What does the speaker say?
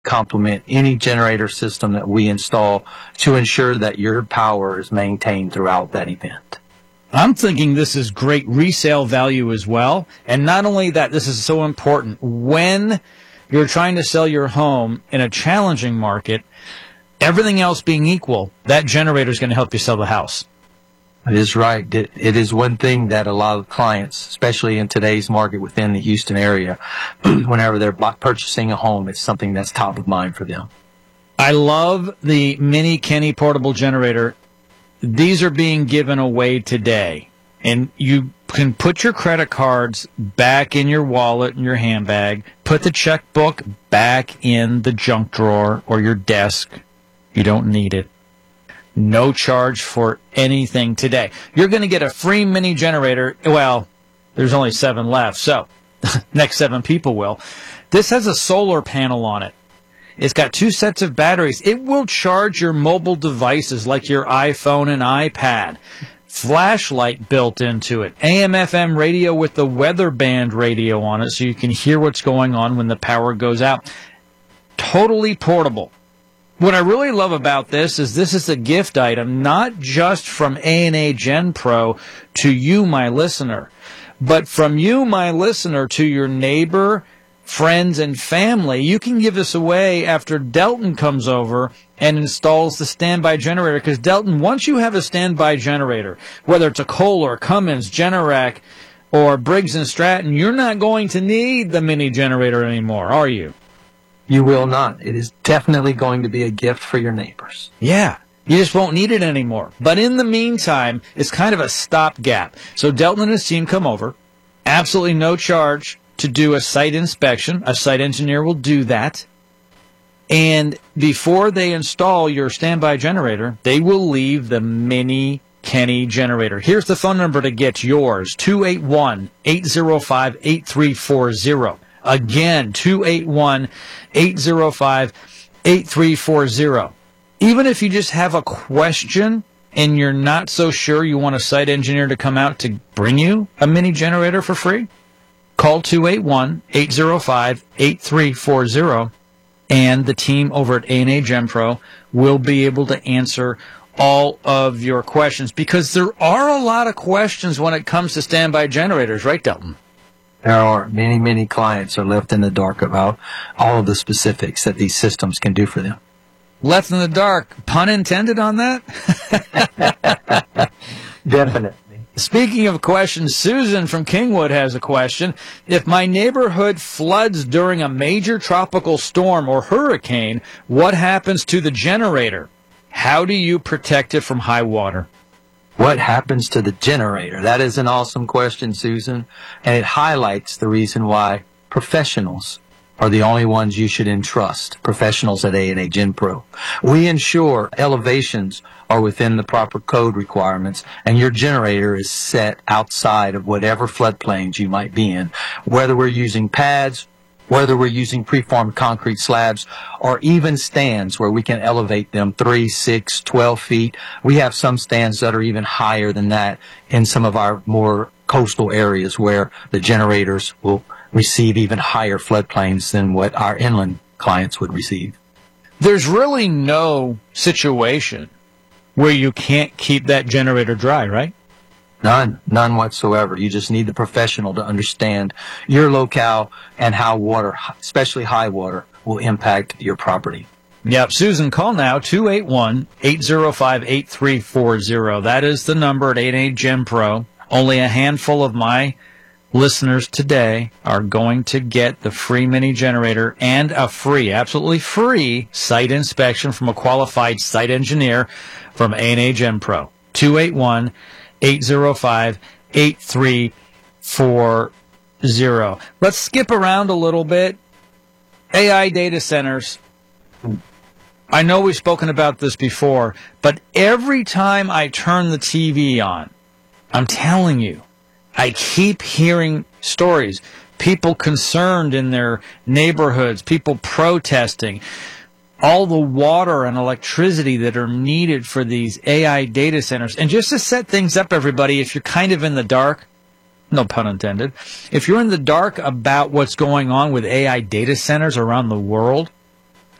complement any generator system that we install to ensure that your power is maintained throughout that event. I'm thinking this is great resale value as well. And not only that, this is so important. When you're trying to sell your home in a challenging market, everything else being equal, that generator is going to help you sell the house. It is right. It is one thing that a lot of clients, especially in today's market within the Houston area, whenever they're purchasing a home, it's something that's top of mind for them. I love the Mini Kenny portable generator. These are being given away today, and you can put your credit cards back in your wallet and your handbag, put the checkbook back in the junk drawer or your desk. You don't need it. No charge for anything today. You're going to get a free mini generator. Well, there's only 7 left, so next 7 people will. This has a solar panel on it. It's got 2 sets of batteries. It will charge your mobile devices like your iPhone and iPad. Flashlight built into it. AM/FM radio with the weather band radio on it so you can hear what's going on when the power goes out. Totally portable. What I really love about this is a gift item, not just from A&A Gen Pro to you, my listener, but from you, my listener, to your neighbor, friends, and family. You can give this away after Delton comes over and installs the standby generator, because Delton, once you have a standby generator, whether it's a Kohler, Cummins, Generac, or Briggs & Stratton, you're not going to need the mini generator anymore, are you? You will not. It is definitely going to be a gift for your neighbors. Yeah. You just won't need it anymore. But in the meantime, it's kind of a stopgap. So Delton and his team come over, absolutely no charge to do a site inspection. A site engineer will do that. And before they install your standby generator, they will leave the Mini Kenny generator. Here's the phone number to get yours, 281-805-8340. Again, 281-805-8340. Even if you just have a question and you're not so sure you want a site engineer to come out to bring you a mini generator for free, call 281-805-8340, and the team over at A&A Gen Pro will be able to answer all of your questions, because there are a lot of questions when it comes to standby generators, right, Delton? There are many clients are left in the dark about all of the specifics that these systems can do for them. Left in the dark, pun intended on that? Definitely. Speaking of questions, Susan from Kingwood has a question. If my neighborhood floods during a major tropical storm or hurricane, what happens to the generator? How do you protect it from high water? What happens to the generator? That is an awesome question, Susan, and it highlights the reason why professionals are the only ones you should entrust, professionals at A&A Gen Pro. We ensure elevations are within the proper code requirements, and your generator is set outside of whatever floodplains you might be in, whether we're using pads, whether we're using preformed concrete slabs, or even stands where we can elevate them 3, 6, 12 feet. We have some stands that are even higher than that in some of our more coastal areas where the generators will receive even higher floodplains than what our inland clients would receive. There's really no situation where you can't keep that generator dry, right? None whatsoever. You just need the professional to understand your locale and how water, especially high water, will impact your property. Yep. Susan, call now, 281-805-8340. That is the number at A&A Gen Pro. Only a handful of my listeners today are going to get the free mini generator and a free, absolutely free, site inspection from a qualified site engineer from A&A Gen Pro. 281-805-8340. Let's skip around a little bit. AI data centers. I know we've spoken about this before, but every time I turn the TV on, I'm telling you, I keep hearing stories. People concerned in their neighborhoods, people protesting, all the water and electricity that are needed for these AI data centers. And just to set things up, everybody, if you're kind of in the dark, no pun intended, if you're in the dark about what's going on with AI data centers around the world,